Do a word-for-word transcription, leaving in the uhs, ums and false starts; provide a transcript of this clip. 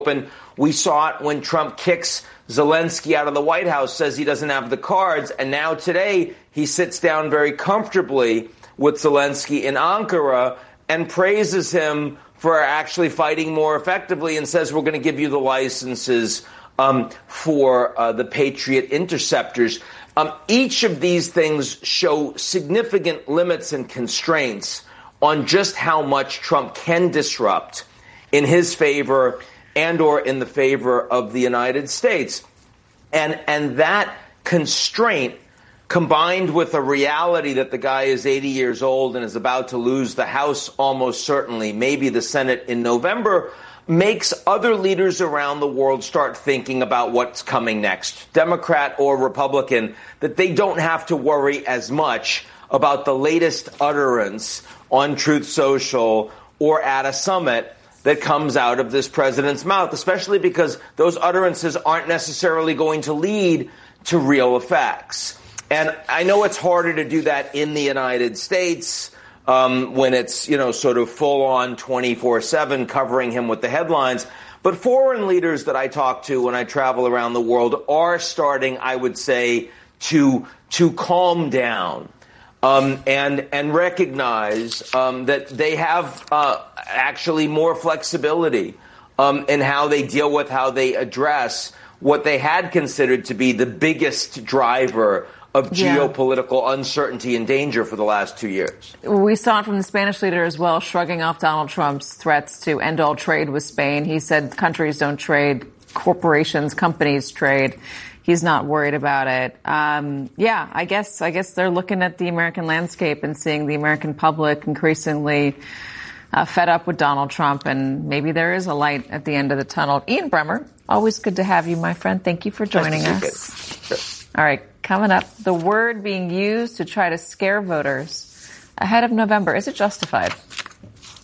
open. We saw it when Trump kicks Zelensky out of the White House, says he doesn't have the cards. And now today he sits down very comfortably with Zelensky in Ankara and praises him for actually fighting more effectively and says we're going to give you the licenses um, for uh, the Patriot interceptors. Um, each of these things show significant limits and constraints on just how much Trump can disrupt in his favor and or in the favor of the United States. And and that constraint, combined with a reality that the guy is eighty years old and is about to lose the House almost certainly, maybe the Senate in November, makes other leaders around the world start thinking about what's coming next, Democrat or Republican, that they don't have to worry as much about the latest utterance on Truth Social or at a summit that comes out of this president's mouth, especially because those utterances aren't necessarily going to lead to real effects. And I know it's harder to do that in the United States um, when it's, you know, sort of full on twenty-four seven covering him with the headlines. But foreign leaders that I talk to when I travel around the world are starting, I would say, to to calm down. Um, and and recognize um, that they have uh, actually more flexibility um, in how they deal with, how they address what they had considered to be the biggest driver of yeah. geopolitical uncertainty and danger for the last two years. We saw it from the Spanish leader as well, shrugging off Donald Trump's threats to end all trade with Spain. He said countries don't trade, corporations, companies trade. He's not worried about it. Um, yeah, I guess I guess they're looking at the American landscape and seeing the American public increasingly uh, fed up with Donald Trump, and maybe there is a light at the end of the tunnel. Ian Bremmer, always good to have you, my friend. Thank you for joining nice us. Sure. All right, coming up, the word being used to try to scare voters ahead of November. Is it justified?